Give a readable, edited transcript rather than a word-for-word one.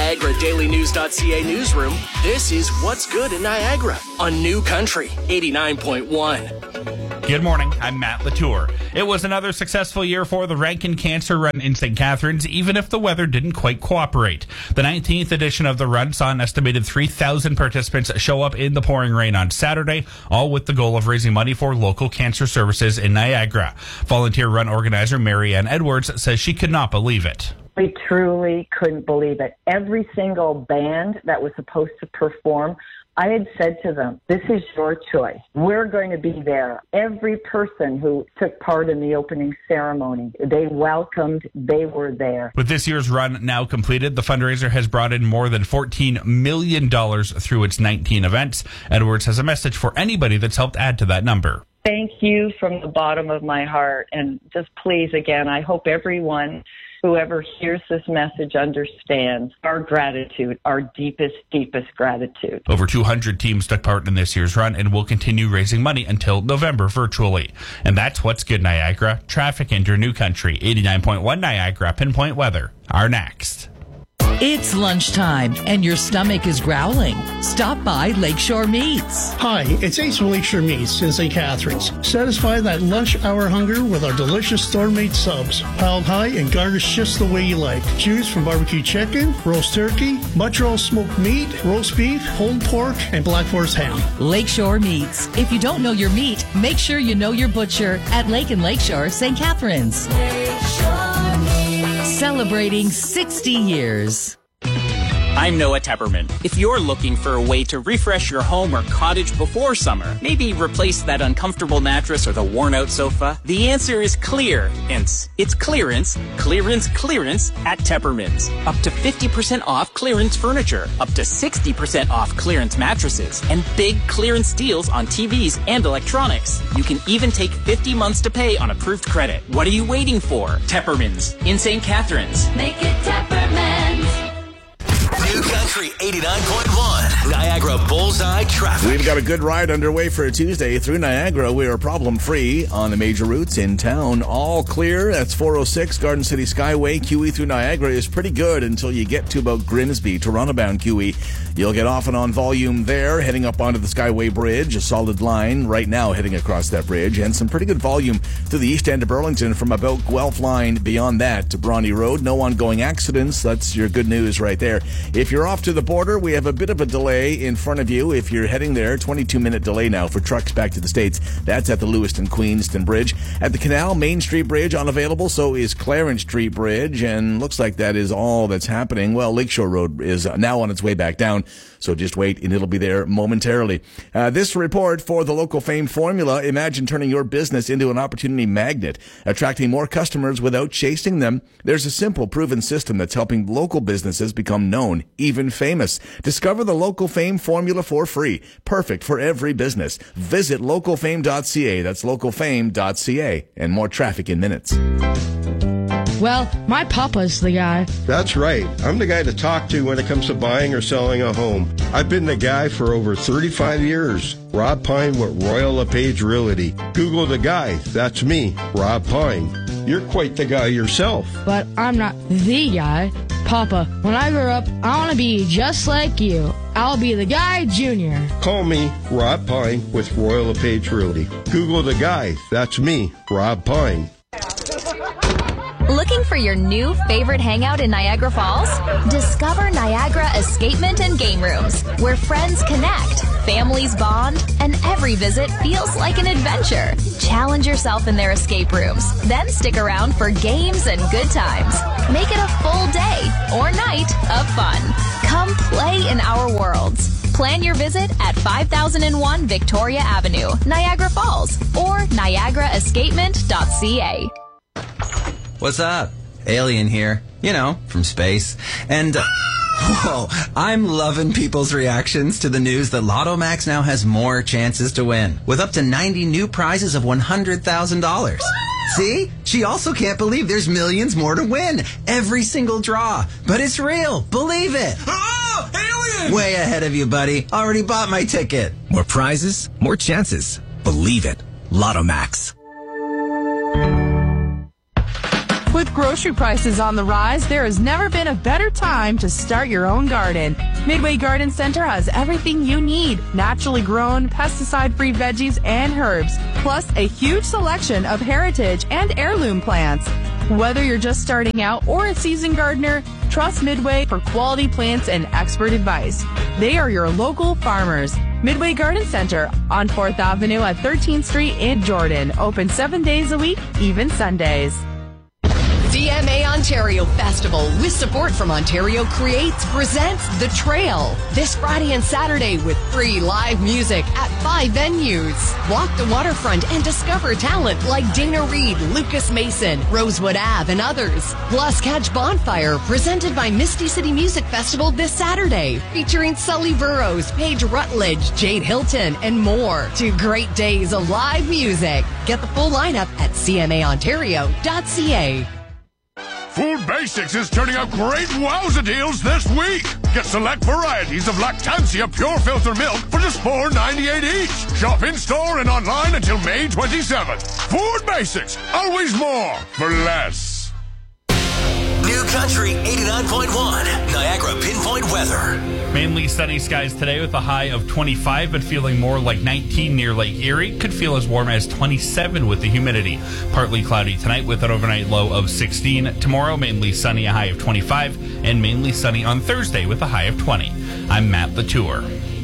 NiagaraDailyNews.ca newsroom, this is What's Good in Niagara on New Country 89.1. Good morning, I'm Matt Latour. It was another successful year for the Rankin Cancer Run in St. Catharines, even if the weather didn't quite cooperate. The 19th edition of the run saw an estimated 3,000 participants show up in the pouring rain on Saturday, all with the goal of raising money for local cancer services in Niagara. Volunteer run organizer Marianne Edwards says she could not believe it. We truly couldn't believe it. Every single band that was supposed to perform, I had said to them, this is your choice. We're going to be there. Every person who took part in the opening ceremony, they welcomed, they were there. With this year's run now completed, the fundraiser has brought in more than $14 million through its 19 events. Edwards has a message for anybody that's helped add to that number. Thank you from the bottom of my heart. And just please, again, I hope everyone, whoever hears this message, understands our gratitude, our deepest, deepest gratitude. Over 200 teams took part in this year's run and will continue raising money until November virtually. And that's What's Good Niagara. Traffic into New Country. 89.1 Niagara. Pinpoint weather are next. It's lunchtime, and your stomach is growling. Stop by Lakeshore Meats. Hi, it's Ace from Lakeshore Meats in St. Catharines. Satisfy that lunch hour hunger with our delicious store-made subs. Piled high and garnished just the way you like. Choose from barbecue chicken, roast turkey, Montreal smoked meat, roast beef, pulled pork, and black forest ham. Lakeshore Meats. If you don't know your meat, make sure you know your butcher at Lake and Lakeshore, St. Catharines. Lakeshore Meats. Celebrating 60 years. I'm Noah Tepperman. If you're looking for a way to refresh your home or cottage before summer, maybe replace that uncomfortable mattress or the worn-out sofa, the answer is clearance. It's clearance, clearance, clearance at Tepperman's. Up to 50% off clearance furniture, up to 60% off clearance mattresses, and big clearance deals on TVs and electronics. You can even take 50 months to pay on approved credit. What are you waiting for? Tepperman's in St. Catharines. Make it Tepperman's. New Country 89.1 Niagara Bullseye Traffic. We've got a good ride underway for a Tuesday through Niagara. We are problem-free on the major routes in town. All clear. That's 406 Garden City Skyway. QE through Niagara is pretty good until you get to about Grimsby, Toronto-bound QE. You'll get off and on volume there, heading up onto the Skyway Bridge, a solid line right now heading across that bridge, and some pretty good volume through the east end of Burlington from about Guelph Line beyond that to Bronte Road. No ongoing accidents. That's your good news right there. If you're off to the border, we have a bit of a delay in front of you. If you're heading there, 22-minute delay now for trucks back to the States. That's at the Lewiston-Queenston Bridge. At the Canal, Main Street Bridge unavailable, so is Clarence Street Bridge, and looks like that is all that's happening. Well, Lakeshore Road is now on its way back down, so just wait and it'll be there momentarily. This report for the Local Fame Formula. Imagine turning your business into an opportunity magnet, attracting more customers without chasing them. There's a simple, proven system that's helping local businesses become known, even famous. Discover the Local Fame Formula for free. Perfect for every business. Visit localfame.ca. That's localfame.ca. And more traffic in minutes. Well, my papa's the guy. That's right. I'm the guy to talk to when it comes to buying or selling a home. I've been the guy for over 35 years. Rob Pine with Royal LePage Realty. Google the guy. That's me, Rob Pine. You're quite the guy yourself. But I'm not the guy. Papa, when I grow up, I want to be just like you. I'll be the guy junior. Call me Rob Pine with Royal LePage Realty. Google the guy. That's me, Rob Pine. Looking for your new favorite hangout in Niagara Falls? Discover Niagara Escapement and Game Rooms, where friends connect, families bond, and every visit feels like an adventure. Challenge yourself in their escape rooms, then stick around for games and good times. Make it a full day or night of fun. Come play in our worlds. Plan your visit at 5001 Victoria Avenue, Niagara Falls, or niagaraescapement.ca. What's up? Alien here. You know, from space. And, whoa, I'm loving people's reactions to the news that Lotto Max now has more chances to win, with up to 90 new prizes of $100,000. See? She also can't believe there's millions more to win. Every single draw. But it's real. Believe it. Oh, alien! Way ahead of you, buddy. Already bought my ticket. More prizes, more chances. Believe it. Lotto Max. With With grocery prices on the rise, there has never been a better time to start your own garden. Midway Garden Center has everything you need. Naturally grown, pesticide-free veggies and herbs, plus a huge selection of heritage and heirloom plants. Whether you're just starting out or a seasoned gardener, trust Midway for quality plants and expert advice. They are your local farmers. Midway Garden Center on 4th Avenue at 13th Street in Jordan. Open 7 days a week, even Sundays. CMA Ontario Festival, with support from Ontario Creates, presents The Trail this Friday and Saturday with free live music at 5 venues. Walk the waterfront and discover talent like Dana Reed, Lucas Mason, Rosewood Ave, and others. Plus, catch Bonfire, presented by Misty City Music Festival this Saturday, featuring Sully Burrows, Paige Rutledge, Jade Hilton, and more. 2 great days of live music. Get the full lineup at cmaontario.ca. Food Basics is turning out great wowza deals this week. Get select varieties of Lactancia Pure Filter Milk for just $4.98 each. Shop in-store and online until May 27th. Food Basics, always more for less. New Country 89.1, Niagara Pinpoint Weather. Mainly sunny skies today with a high of 25, but feeling more like 19 near Lake Erie. Could feel as warm as 27 with the humidity. Partly cloudy tonight with an overnight low of 16. Tomorrow, mainly sunny, a high of 25, and mainly sunny on Thursday with a high of 20. I'm Matt the Tour.